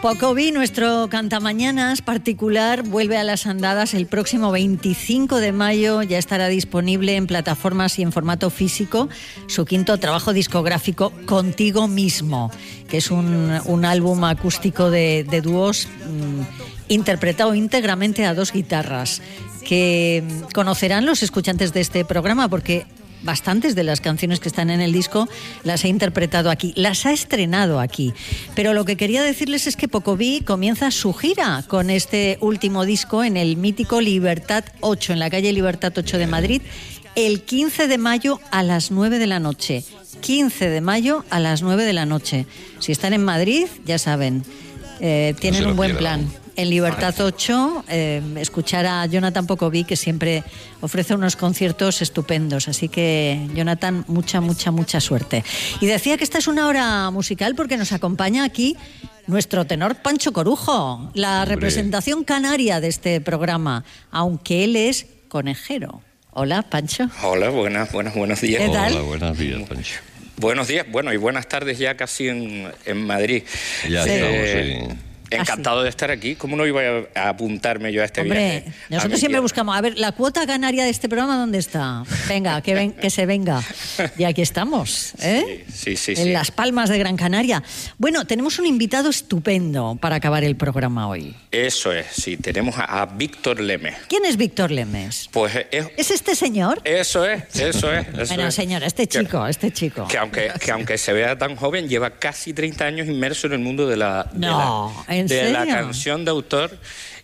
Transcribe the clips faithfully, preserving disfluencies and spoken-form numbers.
Pocoví, nuestro cantamañanas particular, vuelve a las andadas el próximo veinticinco de mayo. Ya estará disponible en plataformas y en formato físico su quinto trabajo discográfico, Contigo Mismo, que es un, un álbum acústico de, de dúos mmm, interpretado íntegramente a dos guitarras, que conocerán los escuchantes de este programa porque bastantes de las canciones que están en el disco las ha interpretado aquí, las ha estrenado aquí. Pero lo que quería decirles es que Pocoví comienza su gira con este último disco en el mítico Libertad ocho, en la calle Libertad ocho de Madrid, el quince de mayo a las nueve de la noche. quince de mayo a las nueve de la noche. Si están en Madrid, ya saben, eh, tienen no un buen plan. En Libertad ocho, eh, escuchar a Jonathan Pocoví, que siempre ofrece unos conciertos estupendos. Así que, Jonathan, mucha, mucha, mucha suerte. Y decía que esta es una hora musical porque nos acompaña aquí nuestro tenor Pancho Corujo, la Hombre. representación canaria de este programa, aunque él es conejero. Hola, Pancho. Hola, buenas, buenas, buenos días. ¿Qué tal? Hola, buenos días, Pancho. Buenos días, bueno, y buenas tardes ya casi en, en Madrid. Ya sí. estamos, eh, sí. Encantado de estar aquí. ¿Cómo no iba a apuntarme yo a este Hombre, viaje? nosotros siempre buscamos, a ver, la cuota canaria de este programa, ¿dónde está? Venga, que, ven, que se venga. Y aquí estamos, ¿eh? Sí, sí, sí. En sí. Las Palmas de Gran Canaria. Bueno, tenemos un invitado estupendo para acabar el programa hoy. Eso es, sí. Tenemos a, a Víctor Lemes. ¿Quién es Víctor Lemes? Pues es... ¿Es este señor? Eso es, eso es. Eso bueno, es. señor, este chico, que, este chico. Que aunque, que aunque se vea tan joven, lleva casi treinta años inmerso en el mundo de la, de no, la, ¿en de serio? la canción de autor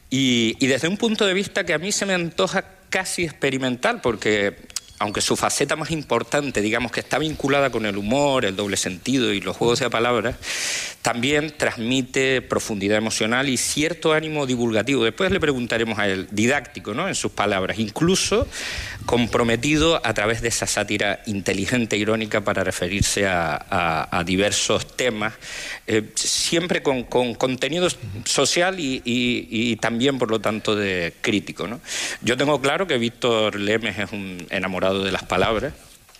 y, y desde un punto de vista que a mí se me antoja casi experimental, porque aunque su faceta más importante, digamos que está vinculada con el humor, el doble sentido y los juegos de palabras, también transmite profundidad emocional y cierto ánimo divulgativo. Después le preguntaremos a él, didáctico, ¿no?, en sus palabras, incluso comprometido a través de esa sátira inteligente e irónica para referirse a, a, a diversos temas, eh, siempre con, con contenido social y, y, y también, por lo tanto, de crítico, ¿no? Yo tengo claro que Víctor Lemes es un enamorado de las palabras.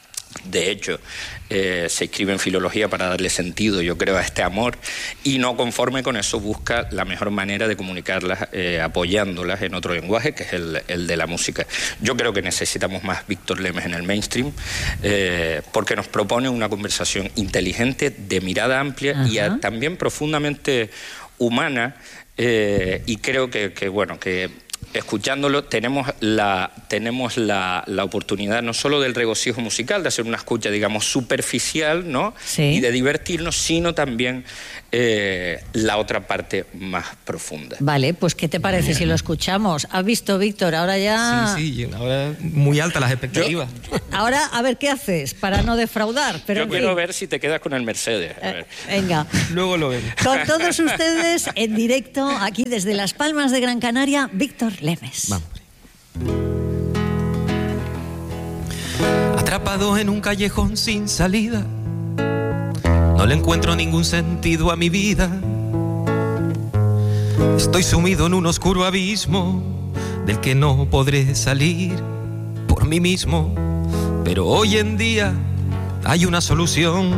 De hecho, eh, se inscribe en filología para darle sentido, yo creo, a este amor, y no conforme con eso busca la mejor manera de comunicarlas, eh, apoyándolas en otro lenguaje, que es el, el de la música. Yo creo que necesitamos más Víctor Lemes en el mainstream, eh, porque nos propone una conversación inteligente, de mirada amplia Ajá. y a, también profundamente humana, eh, y creo que, que bueno, que escuchándolo tenemos la tenemos la, la oportunidad no solo del regocijo musical, de hacer una escucha, digamos, superficial, ¿no? Sí. Y de divertirnos, sino también eh, la otra parte más profunda. Vale, pues ¿qué te parece si lo escuchamos? ¿Has visto, Víctor? Ahora ya... Sí, sí, ahora muy altas las expectativas. Yo... Ahora, a ver, ¿qué haces para no defraudar? Pero Yo quiero ver si te quedas con el Mercedes. A ver. Eh, venga. Luego lo vemos. Con todos ustedes, en directo, aquí desde Las Palmas de Gran Canaria, Víctor Lemes. Vamos. Atrapado en un callejón sin salida, no le encuentro ningún sentido a mi vida. Estoy sumido en un oscuro abismo del que no podré salir por mí mismo. Pero hoy en día hay una solución.